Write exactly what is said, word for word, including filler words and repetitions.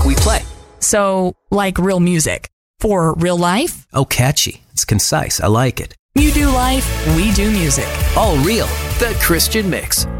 we play. So, like real music. For real life? Oh, catchy. It's concise. I like it. You do life, we do music. All real. The Christian Mix.